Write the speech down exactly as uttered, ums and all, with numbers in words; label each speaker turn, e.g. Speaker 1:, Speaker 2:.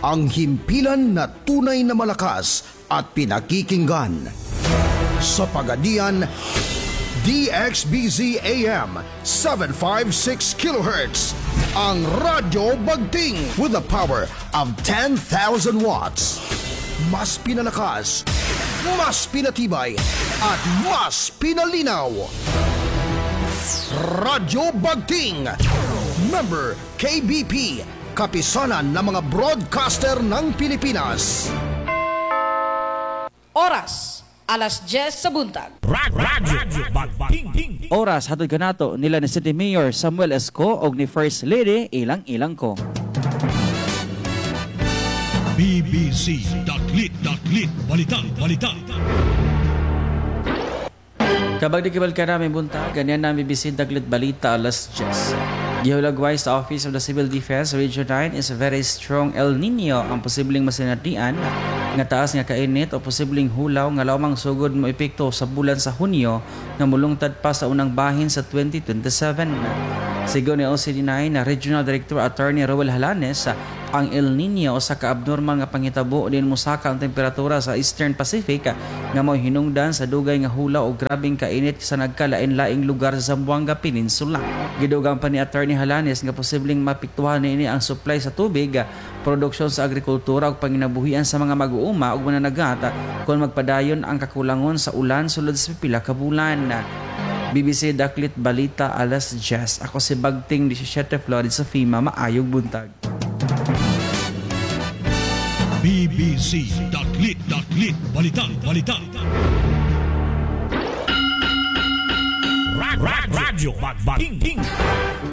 Speaker 1: ang himpilan na tunay na malakas at pinakikinggan. Sa Pagadian, D X B Z A M seven fifty-six kilohertz, ang Radyo Bagting with the power of ten thousand watts. Mas pinalakas, mas pinatibay, at mas pinalinaw. Radyo Bagting, member K B P, kapisanan ng mga broadcaster ng Pilipinas.
Speaker 2: Oras, alas diyes sa buntag.
Speaker 3: Radyo Bagting.
Speaker 4: Oras hatod kanato nila ni City Mayor Samuel Esco og ni First Lady Ilang-Ilang ko.
Speaker 3: B B C Daklit Daklit Balitang Balitang.
Speaker 4: Kabag di kibal ka namin bunta, ganyan namin B B C Daklit Balita alas diyes. Gihulagway sa Office of the Civil Defense Region nine is a very strong El Nino ang posibleng masinatian nga taas nga kainit o posibleng hulaw nga lawmang sugod mo epekto sa bulan sa Hunyo nga mulungtad pa sa unang bahin sa twenty twenty-seven. Sigon ni O C D nine na Regional Director Attorney Roel Halanes, ang El Nino o sa ka-abnormal nga pangitabo din musaka ang temperatura sa Eastern Pacific nga mo hinungdan sa dugay nga hulaw o grabing kainit sa nagkalain-laing lugar sa Zamboanga Peninsula. Gidugang pa ni Attorney Halanes nga posibleng mapiktuhan niini ang supply sa tubig, produksyon sa agrikultura ug panginabuhian sa mga mag-uuma ug mananagat kung magpadayon ang kakulangon sa ulan sulod sa pipila ka bulan. B B C Daklit Balita alas diyes. Ako si Bagting seventeen Florida sa FEMA. Maayog buntag.
Speaker 3: B B C Daklit Daklit Balitang Balitang. Radyo Bagting.